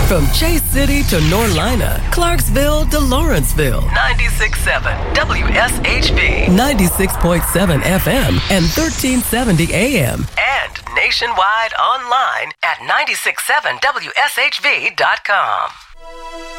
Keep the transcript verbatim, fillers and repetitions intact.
From Chase City to Norlina, Clarksville to Lawrenceville. ninety-six point seven W S H V. ninety-six point seven F M and thirteen seventy A M. And nationwide online at nine six seven W S H V dot com.